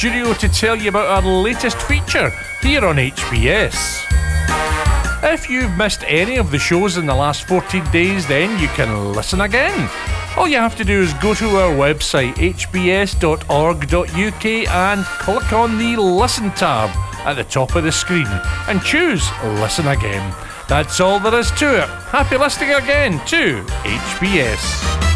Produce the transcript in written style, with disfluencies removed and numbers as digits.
studio to tell you about our latest feature here on HBS. If you've missed any of the shows in the last 14 days, then you can listen again. All you have to do is go to our website, hbs.org.uk, and click on the Listen tab at the top of the screen and choose Listen Again. That's all there is to it. Happy listening again to HBS.